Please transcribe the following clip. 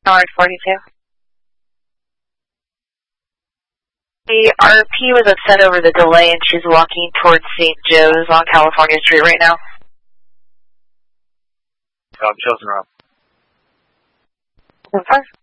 R42. The RP was upset over the delay and she's walking towards St. Joe's on California Street right now. I'm chosen her up. 1-5.